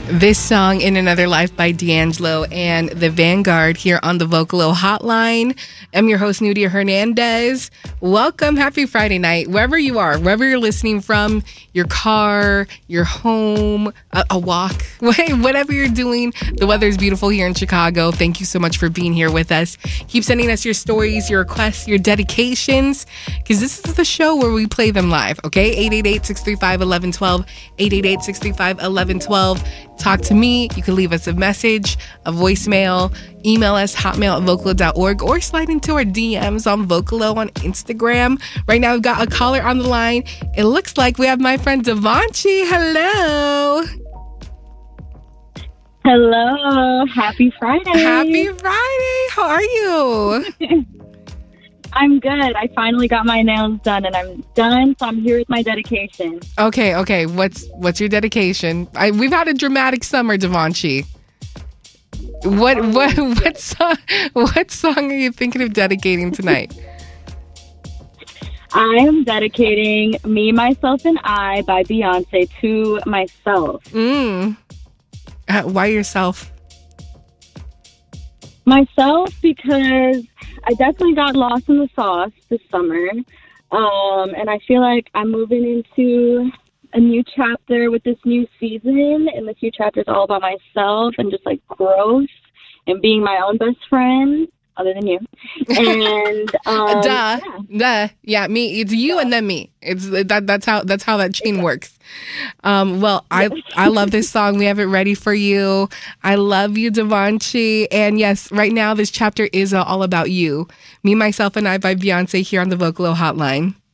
This song, In Another Life by D'Angelo and The Vanguard here on the Vocalo Hotline. I'm your host, Nudia Hernandez. Welcome. Happy Friday night. Wherever you are, wherever you're listening from, your car, your home, a walk, whatever you're doing. The weather is beautiful here in Chicago. Thank you so much for being here with us. Keep sending us your stories, your requests, your dedications, because this is the show where we play them live, okay? 888-635-1112, 888-635-1112. Talk to me. You can leave us a message, a voicemail, email us, hotmail@vocalo.org, or slide into our DMs on Vocalo on Instagram. Right now, we've got a caller on the line. It looks like we have my friend Devanchi. Hello. Hello. Happy Friday. Happy Friday. How are you? I'm good. I finally got my nails done, and I'm done, so I'm here with my dedication. Okay. What's your dedication? We've had a dramatic summer, Devanchi. What song are you thinking of dedicating tonight? I am dedicating Me, Myself, and I by Beyonce to myself. Why yourself? Myself because I definitely got lost in the sauce this summer. And I feel like I'm moving into a new chapter with this new season. And this new chapter is all about myself and just like growth and being my own best friend, other than you. And me. It's you and then me. It's that's how that chain works. I love this song. We have it ready for you. I love you, Devanchi. And yes, right now this chapter is all about you. Me, Myself, and I by Beyonce here on the Vocalo Hotline.